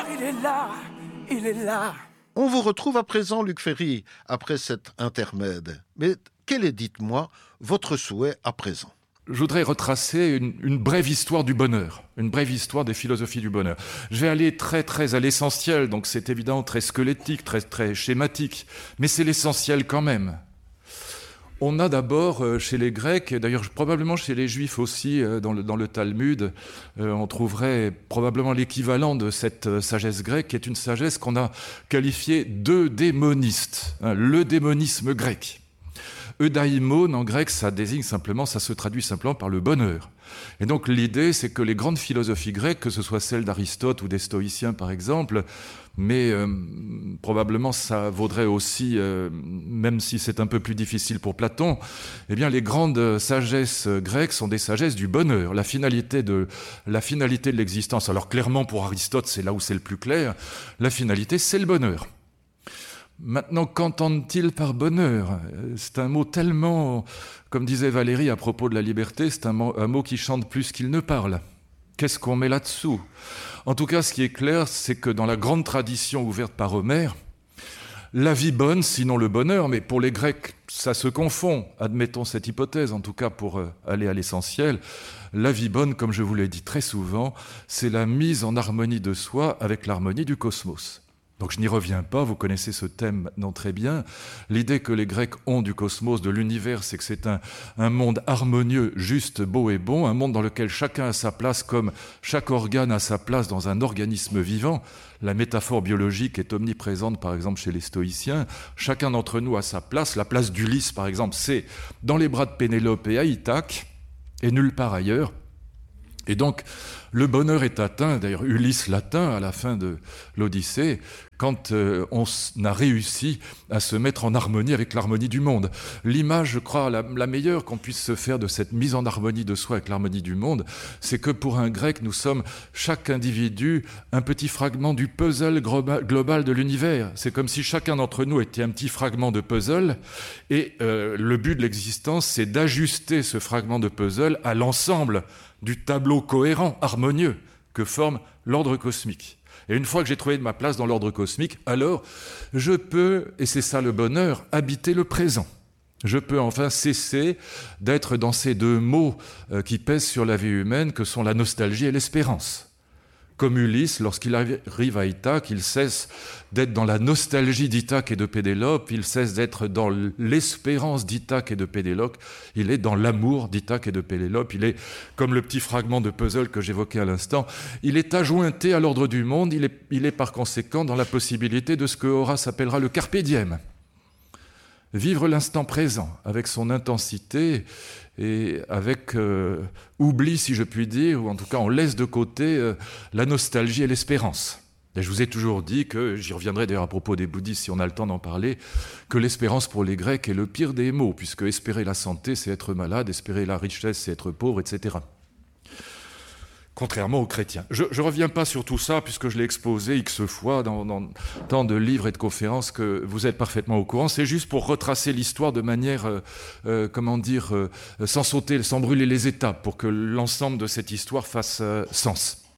il est là, il est là. On vous retrouve à présent, Luc Ferry, après cet intermède. Mais quel est, dites-moi, votre souhait à présent ? Je voudrais retracer une brève histoire du bonheur, une brève histoire des philosophies du bonheur. Je vais aller très à l'essentiel, donc c'est évidemment très squelettique, très schématique, mais c'est l'essentiel quand même. On a d'abord chez les Grecs, et d'ailleurs probablement chez les Juifs aussi, dans le Talmud, on trouverait probablement l'équivalent de cette sagesse grecque, qui est une sagesse qu'on a qualifiée d'eudémoniste, le démonisme grec. Eudaimon en grec, ça se traduit simplement par le bonheur. Et donc l'idée, c'est que les grandes philosophies grecques, que ce soit celles d'Aristote ou des stoïciens par exemple, mais probablement ça vaudrait aussi, même si c'est un peu plus difficile pour Platon, eh bien les grandes sagesses grecques sont des sagesses du bonheur, la finalité de l'existence. Alors clairement pour Aristote, c'est là où c'est le plus clair, la finalité c'est le bonheur. Maintenant, qu'entendent-ils par bonheur ? C'est un mot tellement, comme disait Valérie à propos de la liberté, c'est un mot qui chante plus qu'il ne parle. Qu'est-ce qu'on met là-dessous ? En tout cas, ce qui est clair, c'est que dans la grande tradition ouverte par Homère, la vie bonne, sinon le bonheur, mais pour les Grecs, ça se confond, admettons cette hypothèse, en tout cas pour aller à l'essentiel, la vie bonne, comme je vous l'ai dit très souvent, c'est la mise en harmonie de soi avec l'harmonie du cosmos. Donc je n'y reviens pas, vous connaissez ce thème maintenant très bien. L'idée que les Grecs ont du cosmos, de l'univers, c'est que c'est un monde harmonieux, juste, beau et bon, un monde dans lequel chacun a sa place comme chaque organe a sa place dans un organisme vivant. La métaphore biologique est omniprésente, par exemple, chez les stoïciens. Chacun d'entre nous a sa place. La place d'Ulysse, par exemple, c'est dans les bras de Pénélope et à Ithaque, et nulle part ailleurs. Et donc, le bonheur est atteint, d'ailleurs Ulysse l'atteint à la fin de l'Odyssée, quand on a réussi à se mettre en harmonie avec l'harmonie du monde. L'image, je crois, la meilleure qu'on puisse se faire de cette mise en harmonie de soi avec l'harmonie du monde, c'est que pour un Grec, nous sommes, chaque individu, un petit fragment du puzzle global de l'univers. C'est comme si chacun d'entre nous était un petit fragment de puzzle, et le but de l'existence, c'est d'ajuster ce fragment de puzzle à l'ensemble du tableau cohérent, harmonieux, que forme l'ordre cosmique. Et une fois que j'ai trouvé ma place dans l'ordre cosmique, alors je peux, et c'est ça le bonheur, habiter le présent. Je peux enfin cesser d'être dans ces deux mots qui pèsent sur la vie humaine, que sont la nostalgie et l'espérance. Comme Ulysse, lorsqu'il arrive à Ithaque, il cesse d'être dans la nostalgie d'Ithaque et de Pénélope, il cesse d'être dans l'espérance d'Ithaque et de Pénélope, il est dans l'amour d'Ithaque et de Pénélope, il est comme le petit fragment de puzzle que j'évoquais à l'instant, il est adjointé à l'ordre du monde, il est par conséquent dans la possibilité de ce que Horace appellera le carpe diem. Vivre l'instant présent avec son intensité et avec oubli, si je puis dire, ou en tout cas on laisse de côté la nostalgie et l'espérance. Et je vous ai toujours dit que, j'y reviendrai d'ailleurs à propos des bouddhistes si on a le temps d'en parler, que l'espérance pour les Grecs est le pire des maux, puisque espérer la santé c'est être malade, espérer la richesse c'est être pauvre, etc. Contrairement aux chrétiens. Je ne reviens pas sur tout ça, puisque je l'ai exposé X fois dans tant de livres et de conférences que vous êtes parfaitement au courant. C'est juste pour retracer l'histoire de manière, sans brûler les étapes, pour que l'ensemble de cette histoire fasse sens.